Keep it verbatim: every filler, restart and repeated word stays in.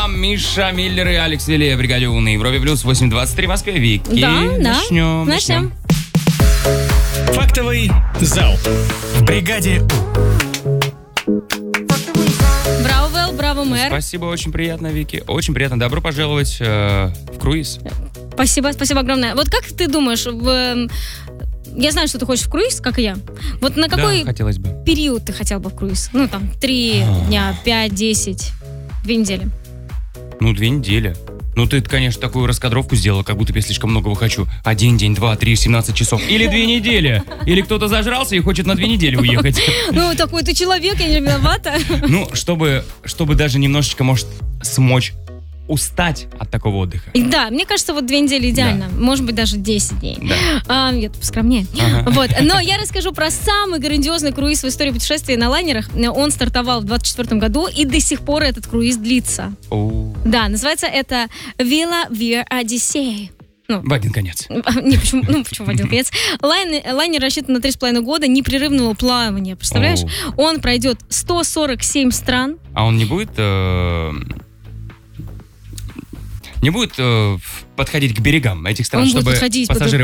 Миша Миллер и Алекс Вилли в бригаде У на Европе плюс восемь двадцать три в Москве. Вики. Да, да. Начнем. Начнем. Фактовый зал в бригаде У. Браво, Вэл, браво, мэр. Спасибо, очень приятно, Вики. Очень приятно. Добро пожаловать э, в круиз. Спасибо, спасибо огромное. Вот как ты думаешь, в... я знаю, что ты хочешь в круиз, как и я. Вот на какой Да, хотелось бы. период ты хотел бы в круиз? Ну, там, три А. дня, пять, десять, две недели. Ну, две недели. Ну, ты, конечно, такую раскадровку сделала, как будто я слишком многого хочу. Один день, два, три, семнадцать часов. Или две недели. Или кто-то зажрался и хочет на две недели уехать. Ну, такой ты человек, я не виновата. Ну, чтобы, чтобы даже немножечко, может, смочь устать от такого отдыха. И да, мне кажется, вот две недели идеально. Может быть, даже десять дней. Да. А, я тут поскромнее. Ага. Вот. Но я расскажу про самый грандиозный круиз в истории путешествий на лайнерах. Он стартовал в двадцать четвёртом году, и до сих пор этот круиз длится. О, Да, называется это Villa Via Odyssey. Ну, в один конец. не, почему, ну, почему в один конец? Лайн, лайнер рассчитан на три с половиной года непрерывного плавания, представляешь? О. Он пройдет сто сорок семь стран. А он не будет... э, не будет э, подходить к берегам этих стран, Он будет чтобы подходить под- пассажиры